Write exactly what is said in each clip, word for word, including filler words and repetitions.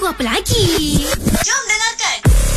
apa lagi? Jom dengarkan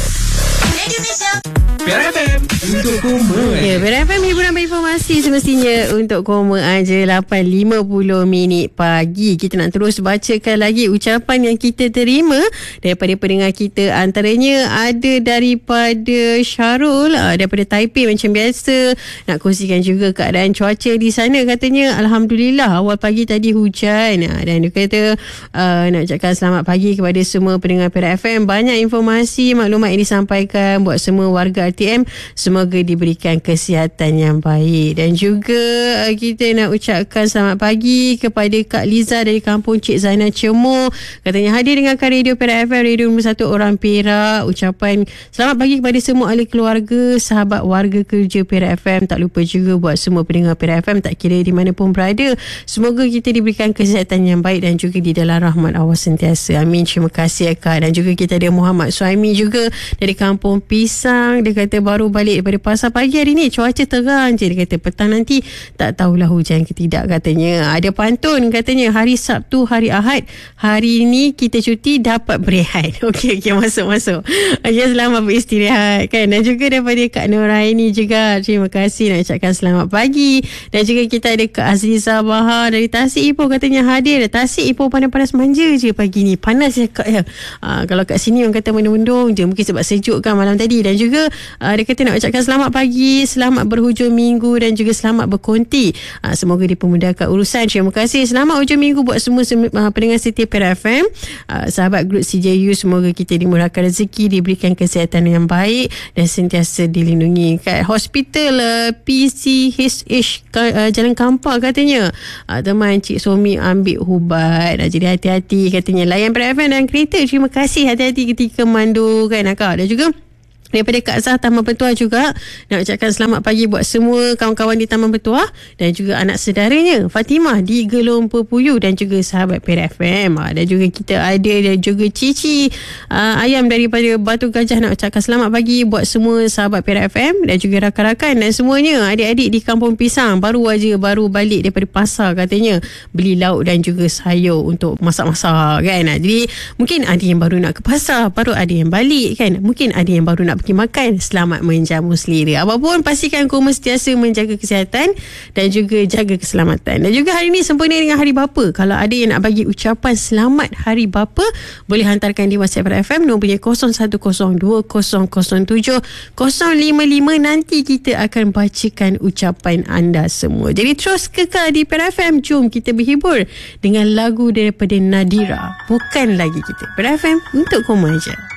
Radio Malaysia Piara F M untuk koma. Ya, Piara F M hiburan berinformasi semestinya untuk koma aja. Lapan lima puluh minit pagi. Kita nak terus bacakan lagi ucapan yang kita terima daripada pendengar kita. Antaranya ada daripada Syarul daripada Taipei macam biasa. Nak kongsikan juga keadaan cuaca di sana. Katanya Alhamdulillah awal pagi tadi hujan. Dan dia kata uh, nak ucapkan selamat pagi kepada semua pendengar Piara F M. Banyak informasi, maklumat yang disampaikan buat semua warga R T M. Semoga diberikan kesihatan yang baik. Dan juga uh, kita nak ucapkan selamat pagi kepada Kak Liza dari kampung Cik Zainal Cemur. Katanya hadir dengarkan radio Piara F M, radio nombor satu orang Perak. Ucapan selamat pagi kepada semua ahli keluarga, sahabat warga kerja Piara F M. Tak lupa juga buat semua pendengar Piara F M tak kira di mana pun berada. Semoga kita diberikan kesihatan yang baik dan juga di dalam rahmat Allah sentiasa. Amin. Terima kasih Kak. Dan juga kita ada Muhammad Suhaimi juga dari kampung Pisang. Dia kata baru balik daripada pasar pagi hari ni, cuaca terang je. Dia kata petang nanti tak tahulah hujan ke tidak. Katanya ada pantun, katanya hari Sabtu, hari Ahad, hari ni kita cuti dapat berehat. Okey, okey, masuk-masuk. Okay, selamat beristirahat kan. Dan juga daripada Kak Nuraini juga, terima kasih, nak ucapkan selamat pagi. Dan juga kita ada Kak Azizah Bahar dari Tasik Ipoh. Katanya hadir. Tasik Ipoh panas-panas manja je pagi ni. Panas je Kak ya. Aa, kalau kat sini orang kata mendung-mendung je, mungkin sebab sejuk kan malam tadi. Dan juga aa, dia kata nak ucapkan selamat pagi, selamat berhujung minggu dan juga selamat berkonti. Aa, semoga dipermudahkan urusan. Terima kasih. Selamat hujung minggu buat semua uh, pendengar setia Piara F M. Aa, sahabat grup C J U, semoga kita dimurahkan rezeki, diberikan kesihatan yang baik dan sentiasa dilindungi. Kat hospital uh, P C H H uh, Jalan Kampar katanya uh, teman Cik Somi ambil ubat. Uh, jadi hati-hati katanya. Layan Piara F M dan kereta. Terima kasih, hati-hati ketika mandu kan Kak. Dan juga daripada Kak Zah Taman Petuah juga nak ucapkan selamat pagi buat semua kawan-kawan di Taman Petuah dan juga anak saudaranya Fatimah di Gelong Perpuyu dan juga sahabat Piara F M. Dan juga kita ada dan juga Cici uh, ayam daripada Batu Gajah nak ucapkan selamat pagi buat semua sahabat Piara F M dan juga rakan-rakan dan semuanya adik-adik di Kampung Pisang. Baru aja baru balik daripada pasar katanya beli lauk dan juga sayur untuk masak-masak kan. Jadi mungkin ada yang baru nak ke pasar, baru ada yang balik kan, mungkin ada yang baru nak pergi makan. Selamat menjamu selera. Apapun pastikan koma sentiasa menjaga kesihatan dan juga jaga keselamatan. Dan juga hari ini sempena dengan Hari Bapa. Kalau ada yang nak bagi ucapan selamat Hari Bapa, boleh hantarkan di WhatsApp Piara F M nombor kosong satu kosong dua kosong kosong tujuh kosong lima lima. Nanti kita akan bacakan ucapan anda semua. Jadi terus kekal di Piara F M. Jom kita berhibur dengan lagu daripada Nadira. Bukan lagi kita. Piara F M untuk koma aja.